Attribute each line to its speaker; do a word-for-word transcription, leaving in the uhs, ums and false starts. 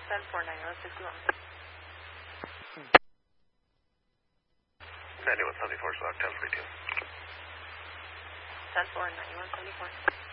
Speaker 1: ten four, ninety-one sixty-one.
Speaker 2: ninety-one seventy-four, Stock ten forty-two.
Speaker 1: ten four, ninety-one seventy-four.